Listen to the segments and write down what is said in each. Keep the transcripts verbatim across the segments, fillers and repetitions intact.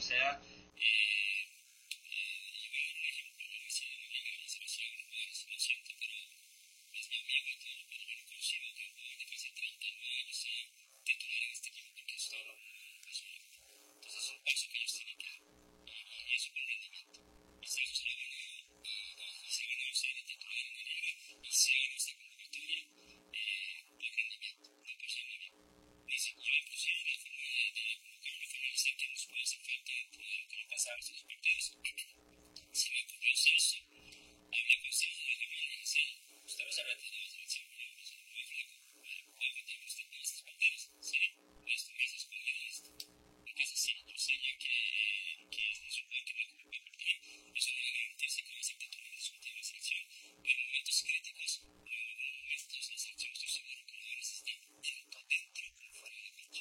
sea, eh, eh, iba a dar un ejemplo, ¿no? Si no llega a la selección, jugadores, lo siento, pero es mi amigo y todo, pero yo no consigo que un jugador de casi treinta y nueve años sea titular en este equipo porque es todo un paso lento. Entonces es un paso que ellos tienen que dar y, y eso con rendimiento. Y Celso se lo ha ganado y, y, y se ha ganado ser el titular en la liga y se ha ganado esta convocatoria eh, por rendimiento, no por ser mi amigo. Ni siquiera inclusive la forma de, de convocarlo fue una lista que nos puede hacer falta dentro de lo que va a pasar estos partidos. Se me ocurrió Celso, hablé con Celso de la mañana y dije, sí, usted va a ser retirado de la selección, pero es muy flaco, puede que tenga usted para estos partidos. Sí, listo, me haces con él listo. Porque es así, yo sé ya que, que es un jugador que no ocupa porque eso no le garantiza que va a ser titular de su última selección, pero en momentos críticos, en algunos momentos la selección estoy seguro que lo va a necesitar tanto dentro como fuera de la cancha.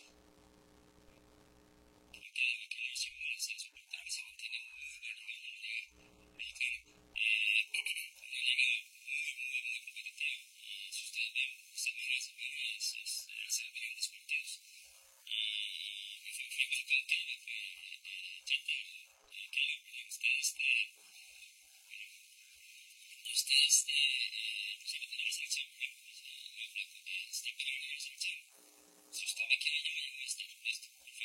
Creo que hay que darse un buen ascenso, pero también se mantiene muy buen nivel en la liga mexicana. Eh, una liga muy, muy, muy competitiva y si ustedes ven semana a semana es, es hace grandes partidos. Y me fue muy igual con Keylor, fue eh, Keylor, eh, Keylor, perdón, es que este, bueno, este, este, eh, inclusive tenía la selección, por ejemplo, es muy flaco, eh, está para ganar la selección. Si usted me quiere, yo me llamo a estar listo, perfecto.